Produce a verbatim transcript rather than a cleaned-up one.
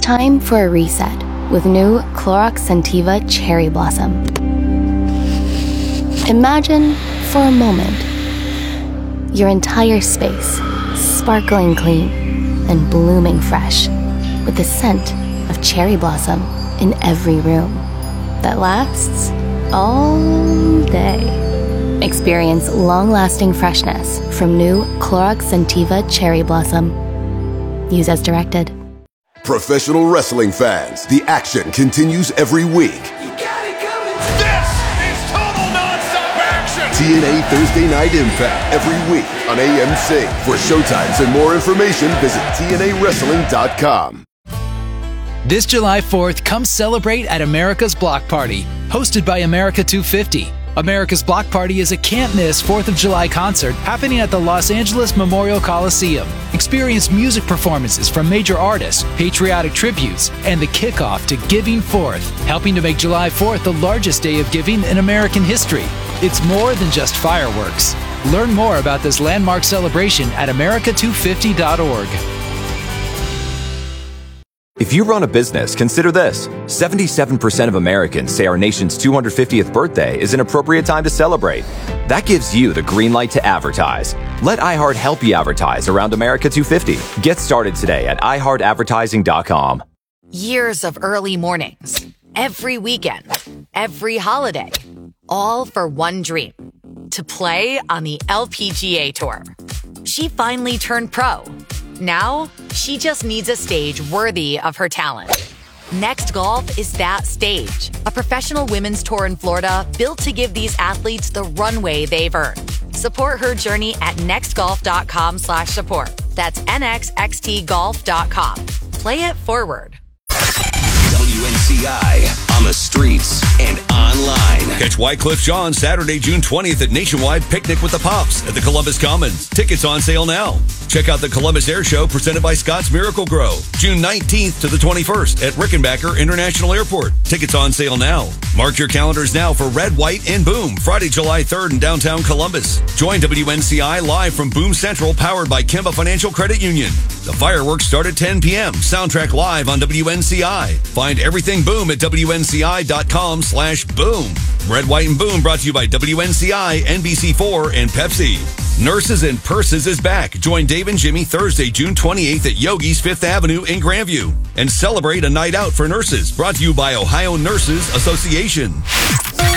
time for a reset with new Clorox Scentiva Cherry Blossom. Imagine, for a moment, your entire space sparkling clean and blooming fresh with the scent of cherry blossom in every room that lasts all day. Experience long-lasting freshness from new Clorox Scentiva Cherry Blossom. Use as directed. Professional wrestling fans, the action continues every week. You got it coming. This is total non-stop action. T N A Thursday Night Impact every week on A M C. For showtimes and more information, visit T N A wrestling dot com. This July fourth, come celebrate at America's Block Party, hosted by America two fifty. America's Block Party is a can't-miss fourth of July concert happening at the Los Angeles Memorial Coliseum. Experience music performances from major artists, patriotic tributes, and the kickoff to Giving Fourth, helping to make July fourth the largest day of giving in American history. It's more than just fireworks. Learn more about this landmark celebration at America two fifty dot org. If you run a business, consider this. seventy-seven percent of Americans say our nation's two hundred fiftieth birthday is an appropriate time to celebrate. That gives you the green light to advertise. Let iHeart help you advertise around America two fifty. Get started today at i heart advertising dot com. Years of early mornings, every weekend, every holiday, all for one dream, to play on the L P G A Tour. She finally turned pro. Now, she just needs a stage worthy of her talent. Next Golf is that stage, a professional women's tour in Florida built to give these athletes the runway they've earned. Support her journey at nextgolf.com slash support. That's nxxt golf dot com. Play it forward. W N C I on the streets and online. Catch Wycliffe Jean Saturday, June twentieth at Nationwide Picnic with the Pops at the Columbus Commons. Tickets on sale now. Check out the Columbus Air Show presented by Scott's Miracle Grow, June nineteenth to the twenty-first at Rickenbacker International Airport. Tickets on sale now. Mark your calendars now for Red, White, and Boom, Friday, July third in downtown Columbus. Join W N C I live from Boom Central, powered by Kemba Financial Credit Union. The fireworks start at ten p.m. Soundtrack live on W N C I. Find everything Boom at W N C I dot com slash boom. Red, White, and Boom brought to you by W N C I, N B C four, and Pepsi. Nurses and Purses is back. Join Dave and Jimmy Thursday, June twenty-eighth at Yogi's Fifth Avenue in Grandview. And celebrate a night out for nurses, brought to you by Ohio Nurses Association.